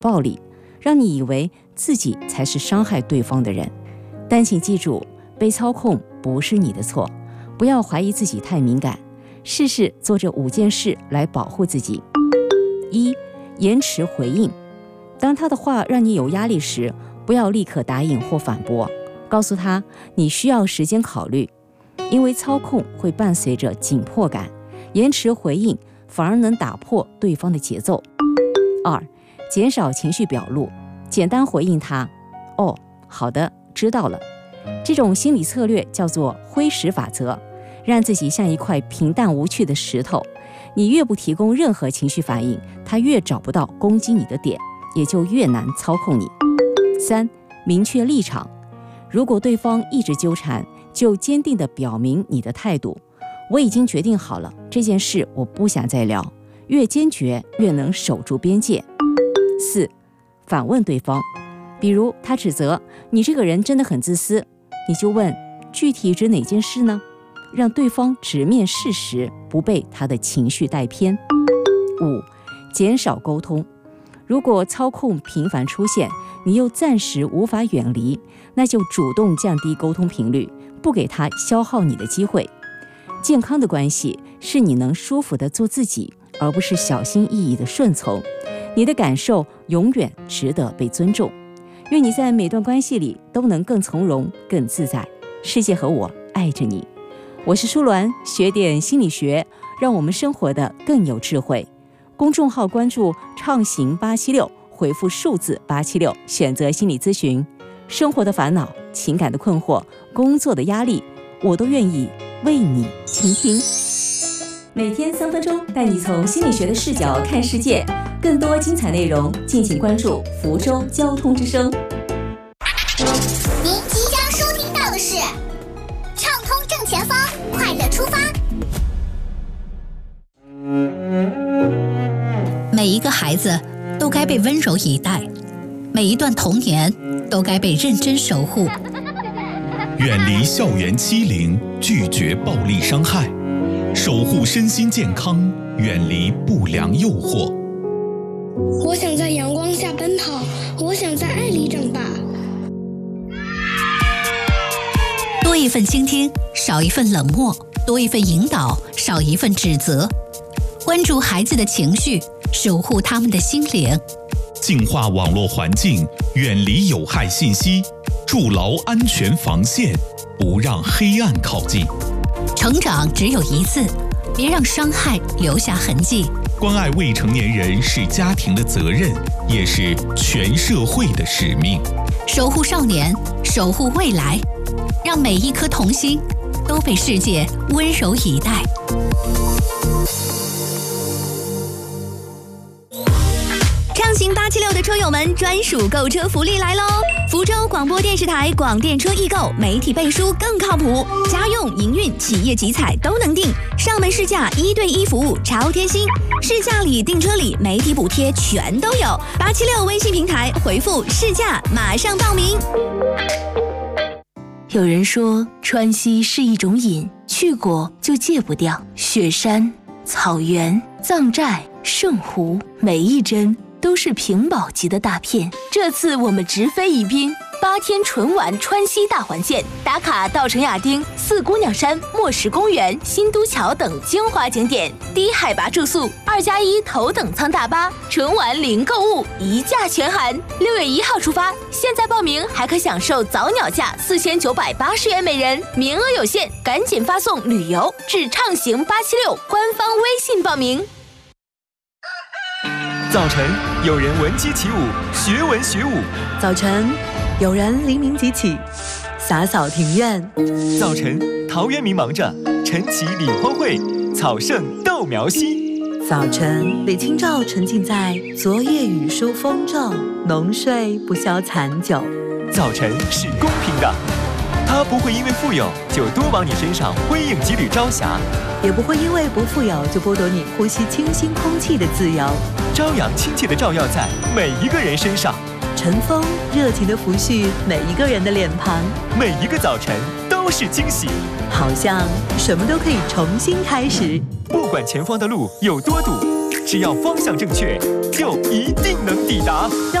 暴力，让你以为自己才是伤害对方的人。但请记住，被操控不是你的错，不要怀疑自己太敏感，试试做这5件事来保护自己。1、延迟回应。当他的话让你有压力时，不要立刻答应或反驳，告诉他你需要时间考虑，因为操控会伴随着紧迫感，延迟回应反而能打破对方的节奏。2、减少情绪表露，简单回应他，哦，好的，知道了。这种心理策略叫做灰石法则，让自己像一块平淡无趣的石头，你越不提供任何情绪反应，他越找不到攻击你的点，也就越难操控你。3、明确立场。如果对方一直纠缠，就坚定地表明你的态度，我已经决定好了，这件事我不想再聊。越坚决越能守住边界。4、反问对方，比如他指责你这个人真的很自私，你就问具体指哪件事呢？让对方直面事实，不被他的情绪带偏。5、减少沟通。如果操控频繁出现，你又暂时无法远离，那就主动降低沟通频率，不给他消耗你的机会。健康的关系是你能舒服地做自己，而不是小心翼翼地顺从。你的感受永远值得被尊重。愿你在每段关系里都能更从容、更自在。世界和我爱着你。我是舒鸾，学点心理学，让我们生活得更有智慧。公众号关注畅行876，回复数字876，选择心理咨询。生活的烦恼、情感的困惑、工作的压力，我都愿意为你倾听。每天3分钟，带你从心理学的视角看世界。更多精彩内容，敬请关注福州交通之声。 您即将收听到的是畅通正前方，快乐出发。 每一个孩子都该被温柔以待，每一段童年都该被认真守护。 远离校园欺凌，拒绝暴力伤害，守护身心健康，远离不良诱惑。 我想在阳光下奔跑，我想在爱里长大。 多一份倾听，少一份冷漠；多一份引导，少一份指责。关注孩子的情绪，守护他们的心灵。 净化网络环境，远离有害信息，筑牢安全防线，不让黑暗靠近。 成长只有一次，别让伤害留下痕迹。 关爱未成年人是家庭的责任，也是全社会的使命。 守护少年，守护未来，让每一颗童心都被世界温柔以待。 畅行876的车友们专属购车福利来喽！福州广播电视台广电车易购，媒体背书更靠谱，家用、营运、企业集采都能订，上门试驾1对1服务超贴心，试驾礼、订车礼、媒体补贴全都有。876微信平台回复试驾，马上报名。 有人说川西是一种瘾，去过就戒不掉。雪山、草原、藏寨、圣湖，每一帧都是屏保级的大片。这次我们直飞宜宾，8天纯玩川西大环线，打卡稻城亚丁、四姑娘山、莫石公园、新都桥等精华景点，低海拔住宿，2+1头等舱大巴，纯玩零购物，一价全含。6月1号出发，现在报名还可享受早鸟价4980元每人，名额有限，赶紧发送旅游至畅行876官方微信报名。 早晨，有人闻鸡起舞，学文学武。 早晨，有人黎明即起，洒扫庭院。 早晨，陶渊明忙着晨起理荒秽，草盛豆苗稀。 早晨，李清照沉浸在昨夜雨疏风骤，浓睡不消残酒。 早晨是公平的，它不会因为富有就多往你身上辉映几缕朝霞， 也不会因为不富有就剥夺你呼吸清新空气的自由。 朝阳亲切地照耀在每一个人身上， 晨风热情地拂去每一个人的脸庞， 每一个早晨都是惊喜， 好像什么都可以重新开始。 不管前方的路有多堵， 只要方向正确，就一定能抵达。